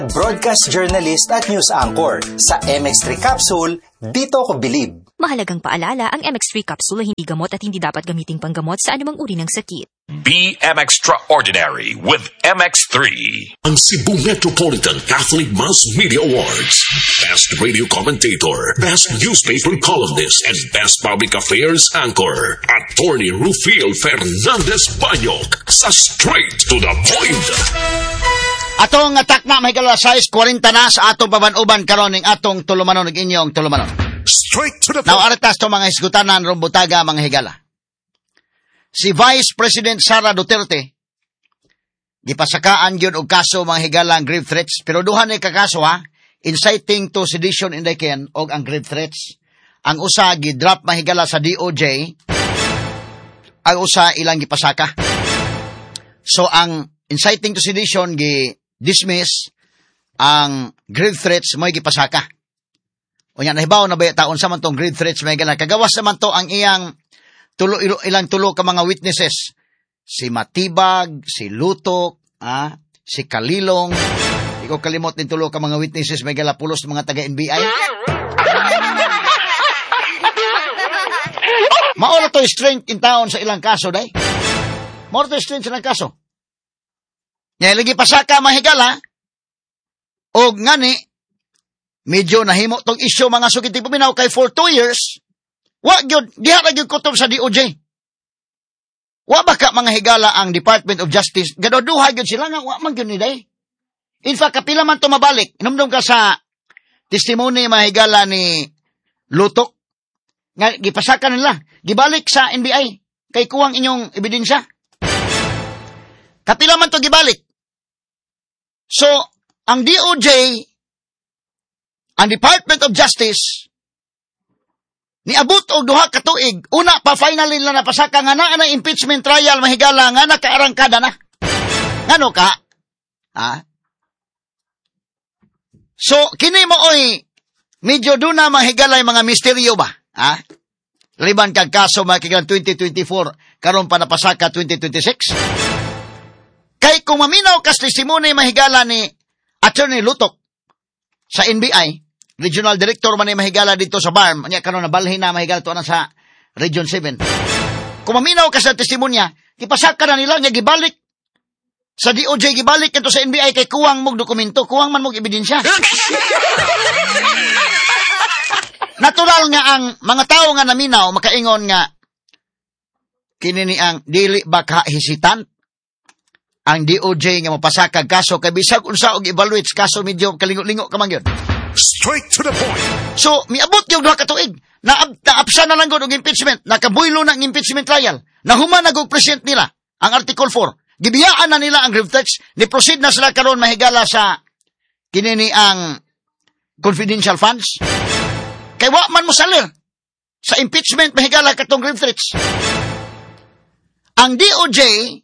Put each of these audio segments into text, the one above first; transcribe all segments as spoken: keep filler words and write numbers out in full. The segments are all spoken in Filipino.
Broadcast journalist at news anchor. Sa M X three Capsule, dito ko bilib. Mahalagang paalala, ang M X three Capsule ay hindi gamot at hindi dapat gamiting panggamot sa anumang uri ng sakit. Be M Extraordinary with M X three. Ang Cebu Metropolitan Catholic Mass Media Awards. Best Radio Commentator, Best Newspaper Columnist, and Best Public Affairs Anchor. Attorney Rufil Fernandez Banyok sa Straight to the Point. Atong atak na may kala size forty na sa atong pabanuban karon ning atong tulumanon ug inyong tulumanon. Straight to the Now point. aretas to mga isgutanan rumbutaga mga higala. Si Vice President Sara Duterte gipasakaan gyud og kaso mga higala ang grave threats, pero duha ni ka kaso ha, inciting to sedition in the Ken og ang grave threats. Ang usa gi-drop mga higala sa D O J, ang usa ilang gipasaka. So ang inciting to sedition gi dismiss, ang grave threats mo'y gipasaka. O yan, nahibaw na ba taon sa man tong grave threats may gala. Kagawas naman to ang iyang tulo, ilang tulo ka mga witnesses. Si Matibag, si Lutok, ah, si Kalilong. Di ko kalimot din tulo ka mga witnesses may gala pulos mga taga-N B I. Maura to strength in town sa ilang kaso, day. Maura to strength sa ilang kaso. Nga lagi pasaka mahigala o ngani medyo nahimo tong isyu mga sugiti paminaw kay for two years wa gyud diha ra gyud kutob sa D O J. Wa ba ka mga higala ang Department of Justice gaduduha gyud sila nga wa man gyud ni day. In fact kapila man to mabalik inumdum ka sa testimony mga higala ni Lutok nga gipasaka nila gibalik sa N B I kay kuwang inyong ebidensya. Kapila man to gibalik. So, ang D O J, ang Department of Justice, niabot og duha ka tuig, una pa finally na napasaka nga na na impeachment trial mahigala nga nakaarangkada na. Ngano ka? Ha? So, kini mo oy medyo doon na mahigala yung mga misteryo ba? Ha? Liban kag kaso makikilang twenty twenty-four, karon pa napasaka twenty twenty-six. Kay kung maminaw kas testimony mahigala ni Attorney Lutok sa N B I, Regional Director man ni mahigala dito sa B A R M, nya karon nabalhin na mahigala to na sa Region seven. Kung maminaw kas sa testimonya, ipasaka na nila nga gibalik sa D O J gibalik ito sa N B I kay kuwang mog dokumento, kuwang man mog ebidensya. Natural nga ang mga tao nga naminaw makaingon nga kini ni ang dili ba ka hesitant ang D O J nga mapasakag kaso kay bisag unsa og evaluate kaso medyo kalingo-lingo ka man gyud. Straight to the point. So miabot gyud duha ka tuig na naapsa na lang gud og impeachment, nakabuylo na ang impeachment trial. Nahuman na gud present nila ang Article four. Gibiyaan na nila ang grave threats, ni proceed na sila karon mahigala sa kinini ang confidential funds. Kay wa man mo salir sa impeachment mahigala katong grave threats. Ang D O J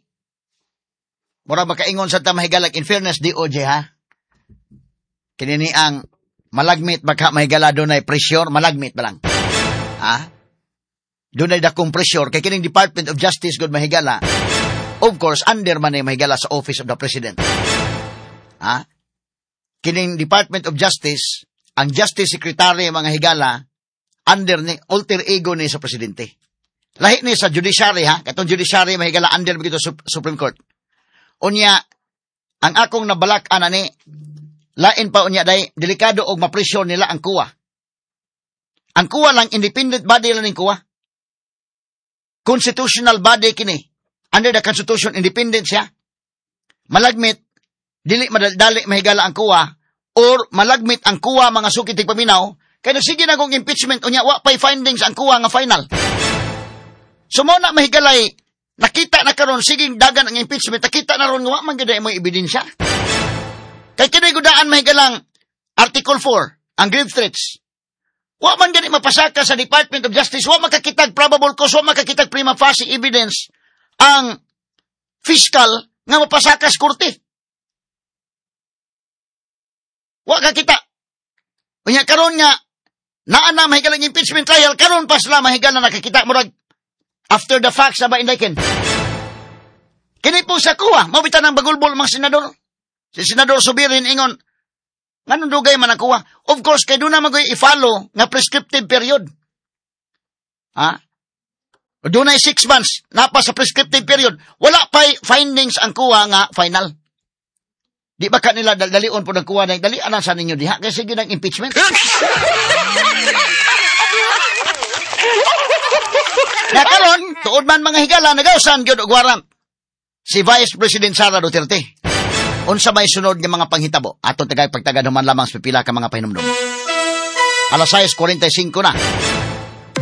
mura makaingon sa tamahigalag, in fairness, D O J, ha? Kinini ang malagmit, baka mahigala doon ay pressure, malagmit ba lang? Ha? Doon ay dakong pressure, kay kining Department of Justice, good mahigala, of course, under man ay mahigala sa Office of the President. Ha? Kining Department of Justice, ang Justice Secretary, mga higala, under ni, alter ego ni sa Presidente. Lahi ni sa Judiciary, ha? Katong Judiciary, mahigala, under bigito sa Supreme Court. Unya, ang akong nabalak anani, lain pa unya day, delikado og mapresyon nila ang kuwa. Ang kuwa lang, independent body lang ng kuwa. Constitutional body kini. Under the Constitution, independent siya. Malagmit, dili madali mahigala ang kuwa, or malagmit ang kuwa mga sukitig paminaw, kaya nagsige na kong impeachment, unya, wa pa'y findings ang kuwa nga final. So, mo na mahigalay, nakita na karon siging dagan ang impeachment, nakita na ron nga man gyud mo ebidensya. Kay kini gudaan mahigalang Article four, ang grave threats. Wa man gani mapasaka sa Department of Justice, wa makakitag probable cause, wa makakitag prima facie evidence ang fiscal nga mapasaka sa korte. Wa kakita. Unya karon nga naa na mahigalang impeachment trial, karon pa sila mahigalang nakakita murag after the facts aba inday ken. Kini po sa kuha, mabitan ng bagulbol mga senador. Si Senador Subirin ingon, Nganong dugay man nakuha? Of course, kay doon na mag i-follow nga prescriptive period. Ha? Doon na six months, napa sa prescriptive period. Wala pa findings ang kuha nga final. Di ba kanila dal dalion po nagkuha na, dali anan sa ninyo diha, kasi sige ng impeachment. Na karon, tuod man mga higala, nagausan gyud og warrant si Vice President Sara Duterte. Unsa may sunod nga mga panghitabo? Ato tagay pagtagad human lamang sa pila ka mga pahinumdum. Alas sais kuwarenta y singko na.